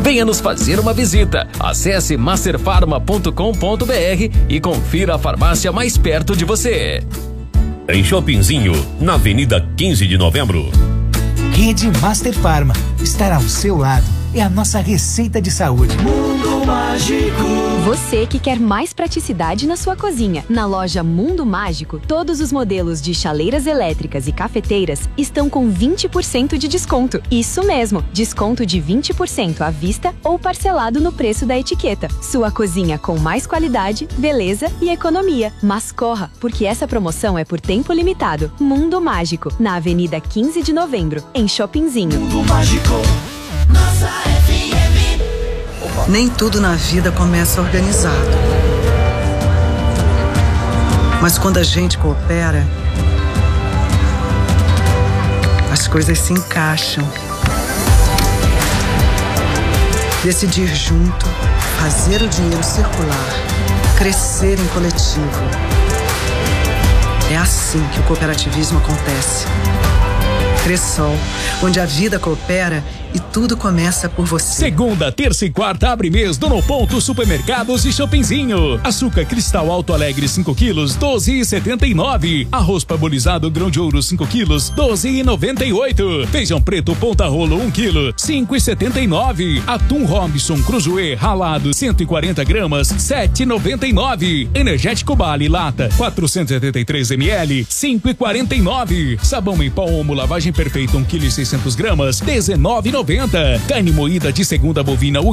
Venha nos fazer uma visita. Acesse masterfarma.com.br e confira a farmácia mais perto de você. Em Shoppingzinho, na Avenida 15 de Novembro. Rede Master Farma. Estar ao seu lado é a nossa receita de saúde. Mundo Mágico. Você que quer mais praticidade na sua cozinha. Na loja Mundo Mágico, todos os modelos de chaleiras elétricas e cafeteiras estão com 20% de desconto. Isso mesmo, desconto de 20% à vista ou parcelado no preço da etiqueta. Sua cozinha com mais qualidade, beleza e economia. Mas corra, porque essa promoção é por tempo limitado. Mundo Mágico, na Avenida 15 de Novembro, em Shoppingzinho. Mundo Mágico. Nossa FM. Nem tudo na vida começa organizado. Mas quando a gente coopera, as coisas se encaixam. Decidir junto, fazer o dinheiro circular, crescer em coletivo. É assim que o cooperativismo acontece. Cressol, onde a vida coopera e tudo começa por você. Segunda, terça e quarta abre mês do No Ponto Supermercados e Shoppingzinho. Açúcar Cristal Alto Alegre 5 quilos, 12,79. Arroz parbolizado grão de ouro 5 quilos, 12,98. Feijão preto Ponta Rolo 1 quilo, 5,79. Atum Robinson Cruzoé ralado 140 gramas, 7,99. Energético Bali lata 473 ml, 5,49. Sabão em pó Omo lavagem perfeita 1 quilo e 600 gramas, 19,90. Carne moída de segunda bovina